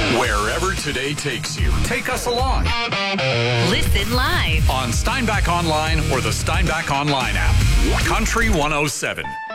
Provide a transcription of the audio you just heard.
Wherever today takes you, take us along Listen live. on Steinbach Online or the Steinbach Online app. Country 107.